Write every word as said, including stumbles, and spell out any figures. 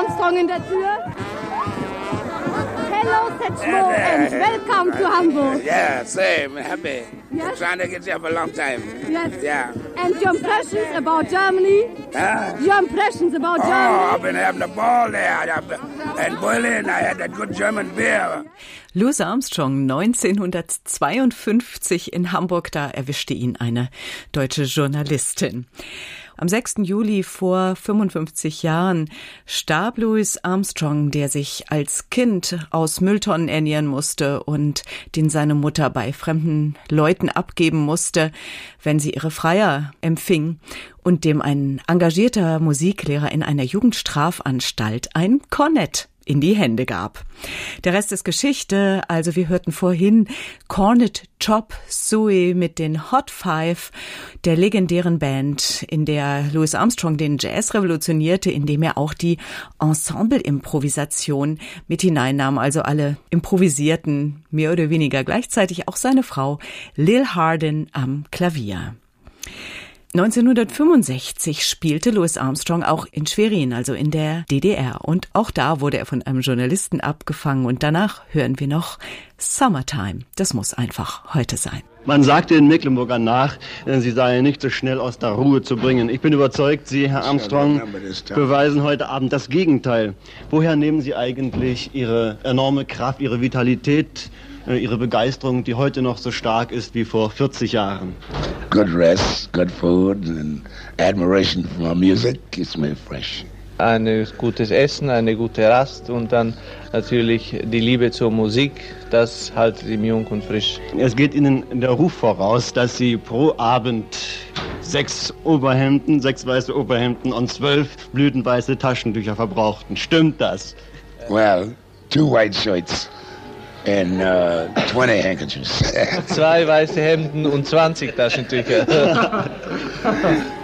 Armstrong in der Tür. Hello, Setchmo, and welcome to Hamburg. Yeah, same. Happy. Yes? Trying to get here for a long time. Yes. Yeah. And your impressions about Germany? Huh? Your impressions about Oh, Germany? I've been having a ball there. In Berlin, I had that good German beer. Louis Armstrong neunzehnhundertzweiundfünfzig in Hamburg, da erwischte ihn eine deutsche Journalistin. Am sechsten Juli vor fünfundfünfzig Jahren starb Louis Armstrong, der sich als Kind aus Mülltonnen ernähren musste und den seine Mutter bei fremden Leuten abgeben musste, wenn sie ihre Freier empfing, und dem ein engagierter Musiklehrer in einer Jugendstrafanstalt ein Kornett in die Hände gab. Der Rest ist Geschichte, also wir hörten vorhin Cornet Chop Suey mit den Hot Five, der legendären Band, in der Louis Armstrong den Jazz revolutionierte, indem er auch die Ensemble-Improvisation mit hineinnahm, also alle improvisierten, mehr oder weniger gleichzeitig, auch seine Frau Lil Hardin am Klavier. neunzehnhundertfünfundsechzig spielte Louis Armstrong auch in Schwerin, also in der D D R. Und auch da wurde er von einem Journalisten abgefangen. Und danach hören wir noch Summertime. Das muss einfach heute sein. Man sagte in Mecklenburg nach, Sie seien nicht so schnell aus der Ruhe zu bringen. Ich bin überzeugt, Sie, Herr Armstrong, beweisen heute Abend das Gegenteil. Woher nehmen Sie eigentlich Ihre enorme Kraft, Ihre Vitalität, Ihre Begeisterung, die heute noch so stark ist wie vor vierzig Jahren? Good rest, good food, and admiration for my music keeps me fresh. Ein gutes Essen, eine gute Rast und dann natürlich die Liebe zur Musik, das hält ihn jung und frisch. Es geht Ihnen der Ruf voraus, dass Sie pro Abend sechs Oberhemden, sechs weiße Oberhemden und zwölf blütenweiße Taschentücher verbrauchten. Stimmt das? Well, two white shirts and uh, twenty handkerchiefs. Zwei weiße Hemden und zwanzig Taschentücher.